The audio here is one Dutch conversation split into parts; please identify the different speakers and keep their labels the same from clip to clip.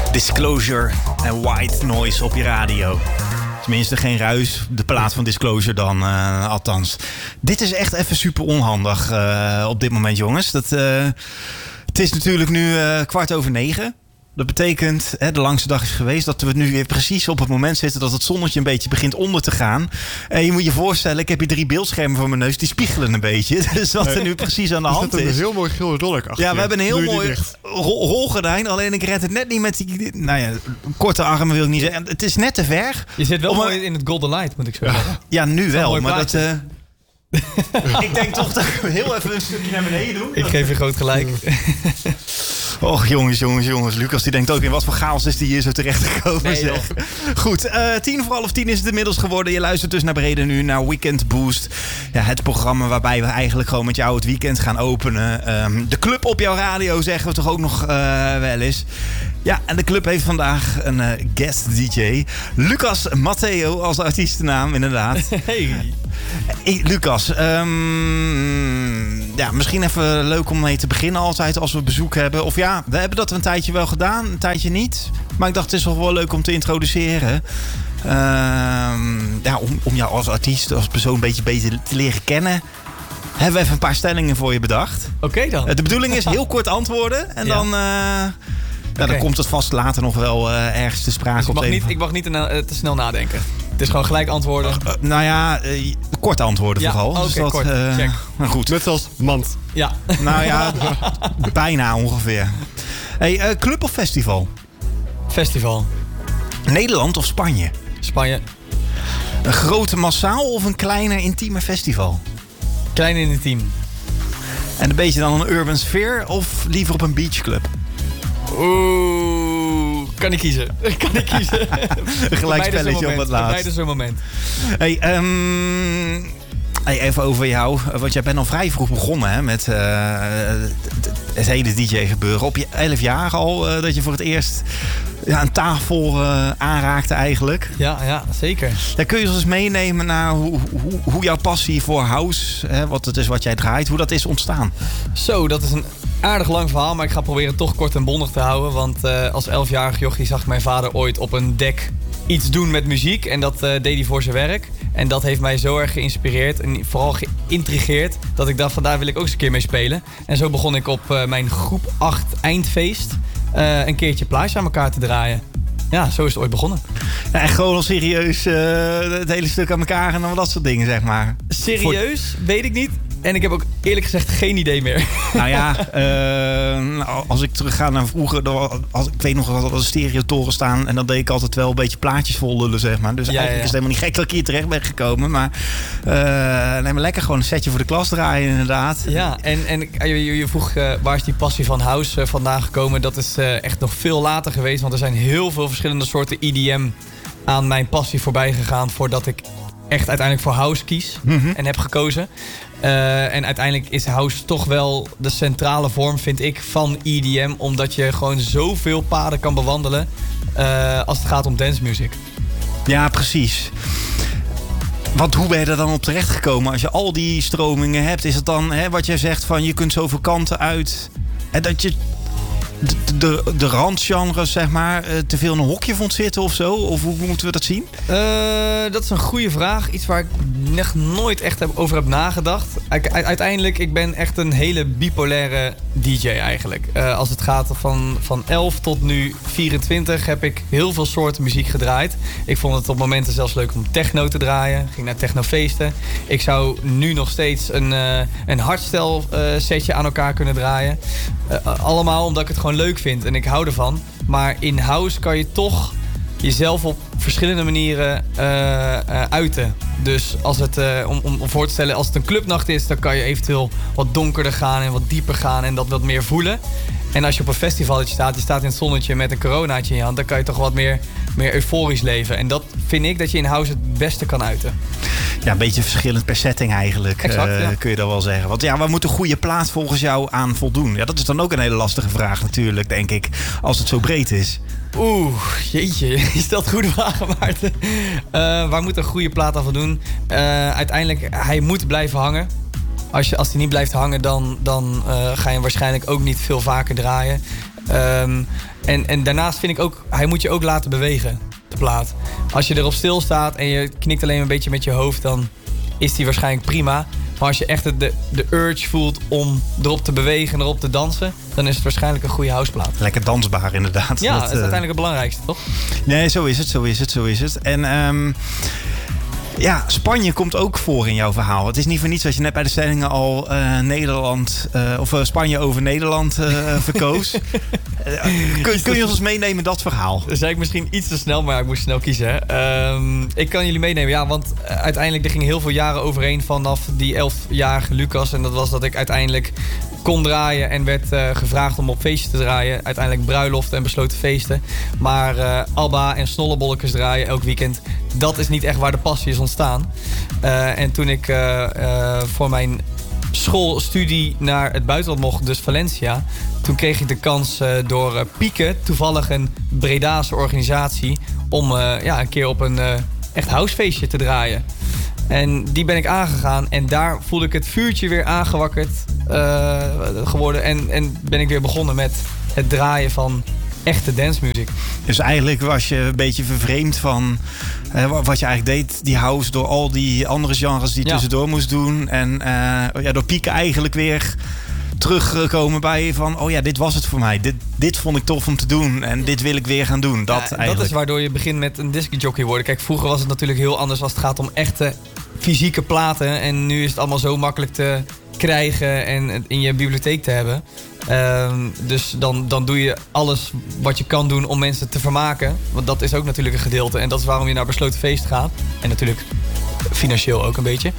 Speaker 1: Disclosure en White Noise op je radio. Tenminste, geen ruis. De plaat van Disclosure dan, althans. Dit is echt even super onhandig op dit moment, jongens. Het is natuurlijk nu 9:15. Dat betekent, de langste dag is geweest, dat we nu weer precies op het moment zitten dat het zonnetje een beetje begint onder te gaan. En je moet je voorstellen, ik heb hier 3 beeldschermen voor mijn neus, die spiegelen een beetje. Dus wat er nu precies aan de hand is.
Speaker 2: Een heel mooi geel dolk achter.
Speaker 1: Ja, we hebben een heel mooi rolgordijn. Alleen ik red het net niet met die, korte armen wil ik niet zeggen. Het is net te ver.
Speaker 3: Je zit wel mooi in het golden light, moet ik zo zeggen.
Speaker 1: Ja, nu wel. Maar dat... ik denk toch dat ik heel even een stukje naar beneden doe.
Speaker 3: Ik geef je groot gelijk.
Speaker 1: Och, jongens. Lucas die denkt ook in wat voor chaos is die hier zo terecht gekomen. Nee, zeg. Goed, 10:10 is het inmiddels geworden. Je luistert dus naar beneden nu naar Weekend Boost. Ja, het programma waarbij we eigenlijk gewoon met jou het weekend gaan openen. De club op jouw radio zeggen we toch ook nog wel eens. Ja, en de club heeft vandaag een guest DJ. Lucas Matteo als artiestennaam, inderdaad.
Speaker 3: Hey
Speaker 1: Lucas, misschien even leuk om mee te beginnen altijd als we bezoek hebben. Of ja, we hebben dat een tijdje wel gedaan, een tijdje niet. Maar ik dacht het is toch wel leuk om te introduceren. Om jou als artiest, als persoon een beetje beter te leren kennen. Hebben we even een paar stellingen voor je bedacht.
Speaker 3: Oké dan.
Speaker 1: De bedoeling is heel kort antwoorden. En dan... dan komt het vast later nog wel ergens te sprake.
Speaker 3: Dus ik mag niet te snel nadenken. Het is gewoon gelijk antwoorden.
Speaker 1: Korte antwoorden vooral.
Speaker 3: Oké,
Speaker 1: dus dat,
Speaker 3: kort. Check.
Speaker 1: Goed.
Speaker 2: Net als mand.
Speaker 3: Ja.
Speaker 1: Nou ja, bijna ongeveer. Hey, club of festival?
Speaker 3: Festival.
Speaker 1: Nederland of Spanje?
Speaker 3: Spanje.
Speaker 1: Een grote massaal of een kleiner intieme festival?
Speaker 3: Klein en intiem.
Speaker 1: En een beetje dan een urban sfeer of liever op een beachclub?
Speaker 3: Oeh, kan ik kiezen.
Speaker 1: Een gelijkspelletje op het laatst.
Speaker 3: Beide zo'n moment.
Speaker 1: Hey, even over jou. Want jij bent al vrij vroeg begonnen hè, met het hele DJ-gebeuren. Op je 11 jaar al dat je voor het eerst een tafel aanraakte eigenlijk.
Speaker 3: Ja, zeker.
Speaker 1: Dan kun je ons eens meenemen naar hoe jouw passie voor house, wat het is wat jij draait, hoe dat is ontstaan.
Speaker 3: Zo, dat is een aardig lang verhaal, maar ik ga proberen toch kort en bondig te houden. Want als 11-jarig jochie zag mijn vader ooit op een dek iets doen met muziek. En dat deed hij voor zijn werk. En dat heeft mij zo erg geïnspireerd en vooral geïntrigeerd dat ik dacht van daar wil ik ook eens een keer mee spelen. En zo begon ik op mijn groep 8 eindfeest een keertje plaatjes aan elkaar te draaien. Ja, zo is het ooit begonnen.
Speaker 1: Ja, en gewoon al serieus het hele stuk aan elkaar en dan dat soort dingen, zeg maar.
Speaker 3: Serieus? Weet ik niet. En ik heb ook eerlijk gezegd geen idee meer.
Speaker 1: Nou ja, als ik terug ga naar vroeger, ik weet nog dat er een stereotoren staan en dan deed ik altijd wel een beetje plaatjes vol lullen, zeg maar. Dus eigenlijk is het helemaal niet gek dat ik hier terecht ben gekomen. Maar neem maar lekker gewoon een setje voor de klas draaien, inderdaad.
Speaker 3: Ja, en je vroeg waar is die passie van house vandaan gekomen? Dat is echt nog veel later geweest, want er zijn heel veel verschillende soorten EDM aan mijn passie voorbij gegaan voordat ik echt uiteindelijk voor house kies en heb gekozen. En uiteindelijk is house toch wel de centrale vorm, vind ik, van EDM. Omdat je gewoon zoveel paden kan bewandelen als het gaat om dancemuziek.
Speaker 1: Ja, precies. Want hoe ben je er dan op terecht gekomen als je al die stromingen hebt? Is het dan wat jij zegt van je kunt zoveel kanten uit en dat je de randgenres, zeg maar, te veel in een hokje vond zitten of zo? Of hoe moeten we dat zien?
Speaker 3: Dat is een goede vraag. Iets waar ik nog nooit echt over heb nagedacht. Uiteindelijk, ik ben echt een hele bipolaire DJ eigenlijk. Als het gaat van 11 tot nu 24 heb ik heel veel soorten muziek gedraaid. Ik vond het op momenten zelfs leuk om techno te draaien. Ging naar technofeesten. Ik zou nu nog steeds een hardstyle setje aan elkaar kunnen draaien. Allemaal omdat ik het gewoon leuk vind en ik hou ervan. Maar in house kan je toch jezelf op verschillende manieren uiten. Dus als het, om voor te stellen, als het een clubnacht is, dan kan je eventueel wat donkerder gaan en wat dieper gaan en dat wat meer voelen. En als je op een festivalletje staat, je staat in het zonnetje met een coronaatje in je hand, dan kan je toch wat meer euforisch leven. En dat vind ik dat je in house het beste kan uiten.
Speaker 1: Ja, een beetje verschillend per setting eigenlijk.
Speaker 3: Exact,
Speaker 1: kun je dat wel zeggen. Want ja, waar moet een goede plaat volgens jou aan voldoen? Ja, dat is dan ook een hele lastige vraag natuurlijk, denk ik. Als het zo breed is.
Speaker 3: Jeetje. Je stelt goede vragen, Maarten. Waar moet een goede plaat aan voldoen? Uiteindelijk, hij moet blijven hangen. Als hij niet blijft hangen, dan ga je hem waarschijnlijk ook niet veel vaker draaien. En daarnaast vind ik ook, hij moet je ook laten bewegen, de plaat. Als je erop stilstaat en je knikt alleen een beetje met je hoofd, dan is die waarschijnlijk prima. Maar als je echt de urge voelt om erop te bewegen en erop te dansen, dan is het waarschijnlijk een goede houseplaat.
Speaker 1: Lekker dansbaar inderdaad.
Speaker 3: Ja, dat is uiteindelijk het belangrijkste, toch?
Speaker 1: Nee, zo is het. En ja, Spanje komt ook voor in jouw verhaal. Het is niet voor niets dat je net bij de stellingen al Spanje over Nederland verkoos. Kun je ons meenemen in dat verhaal?
Speaker 3: Dat zei ik misschien iets te snel, maar ik moest snel kiezen. Ik kan jullie meenemen, ja, want uiteindelijk er gingen heel veel jaren overheen vanaf die 11-jarige Lucas. En dat was dat ik uiteindelijk kon draaien en werd gevraagd om op feestjes te draaien. Uiteindelijk bruiloften en besloten feesten. Maar Alba en snollebolletjes draaien elk weekend, dat is niet echt waar de passie is ontstaan. En toen ik voor mijn schoolstudie naar het buitenland mocht, dus Valencia, toen kreeg ik de kans door Pieke, toevallig een Bredaanse organisatie, om een keer op een echt housefeestje te draaien. En die ben ik aangegaan en daar voelde ik het vuurtje weer aangewakkerd geworden. En ben ik weer begonnen met het draaien van echte dancemuziek. Dus
Speaker 1: eigenlijk was je een beetje vervreemd van wat je eigenlijk deed, die house, door al die andere genres die je tussendoor moest doen. En door Pieken eigenlijk weer terugkomen bij je van, oh ja, dit was het voor mij. Dit vond ik tof om te doen en dit wil ik weer gaan doen. Dat
Speaker 3: is waardoor je begint met een discjockey worden. Kijk, vroeger was het natuurlijk heel anders als het gaat om echte fysieke platen. En nu is het allemaal zo makkelijk te krijgen en in je bibliotheek te hebben. Dus dan doe je alles wat je kan doen om mensen te vermaken. Want dat is ook natuurlijk een gedeelte. En dat is waarom je naar besloten feest gaat. En natuurlijk financieel ook een beetje.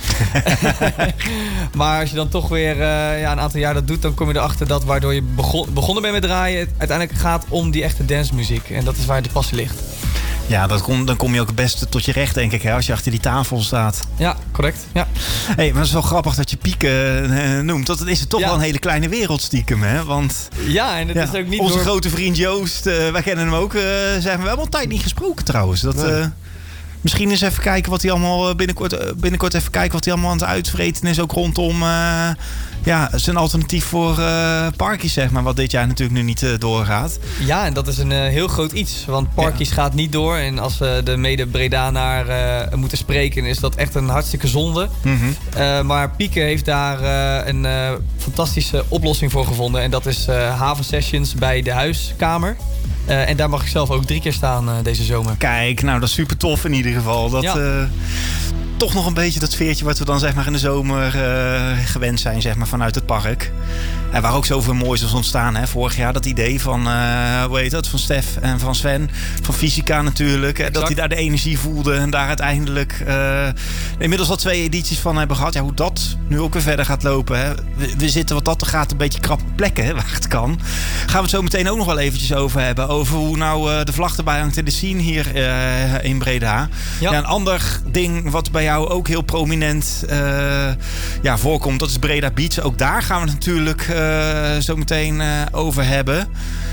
Speaker 3: Maar als je dan toch weer een aantal jaar dat doet, dan kom je erachter dat waardoor je begonnen bent met draaien, het uiteindelijk gaat om die echte dancemuziek. En dat is waar de passie ligt.
Speaker 1: Ja, dan kom je ook het beste tot je recht, denk ik, hè, als je achter die tafel staat.
Speaker 3: Ja, correct. Ja.
Speaker 1: Hey, maar het is wel grappig dat je Pieken noemt. Want dan is het toch wel een hele kleine wereld stiekem, hè? Want
Speaker 3: ja, en het is ook niet
Speaker 1: onze grote vriend Joost, wij kennen hem ook. We hebben een tijd niet gesproken trouwens. Misschien eens even kijken wat hij allemaal binnenkort even kijken wat hij allemaal aan het uitvreten is. Ook rondom zijn alternatief voor Parkies, zeg maar. Wat dit jaar natuurlijk nu niet doorgaat. Ja,
Speaker 3: en dat is een heel groot iets. Want Parkies gaat niet door. En als we de mede-Bredanaar moeten spreken, is dat echt een hartstikke zonde. Mm-hmm. Maar Pieke heeft daar een fantastische oplossing voor gevonden. En dat is Havensessions bij de Huiskamer. En daar mag ik zelf ook 3 keer staan deze zomer.
Speaker 1: Kijk, nou dat is super tof in ieder geval. Dat toch nog een beetje dat sfeertje wat we dan zeg maar in de zomer gewend zijn, zeg maar, vanuit het park. En waar ook zoveel moois is ontstaan, hè. Vorig jaar dat idee van, van Stef en van Sven, van Fysica natuurlijk. Exact. Dat hij daar de energie voelde en daar uiteindelijk inmiddels al 2 edities van hebben gehad. Ja, hoe dat nu ook weer verder gaat lopen. Hè. We zitten wat dat gaat een beetje krappe plekken, hè, waar het kan. Gaan we het zo meteen ook nog wel eventjes over hebben. Over hoe nou de vlag erbij hangt in de scene hier in Breda. Ja. Ja, een ander ding wat bij jou ook heel prominent voorkomt, dat is Breda Beats. Ook daar gaan we het natuurlijk zo meteen over hebben.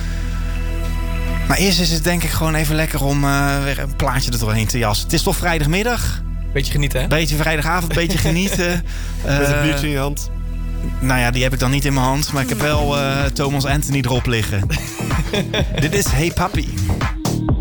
Speaker 1: Maar eerst is het denk ik gewoon even lekker om weer een plaatje er doorheen te jassen. Het is toch vrijdagmiddag?
Speaker 3: Beetje genieten, hè?
Speaker 1: Beetje vrijdagavond, beetje genieten.
Speaker 2: Met een biertje in je hand.
Speaker 1: Nou ja, die heb ik dan niet in mijn hand. Maar ik heb wel Thomas Anthony erop liggen. Dit is Hey Papi.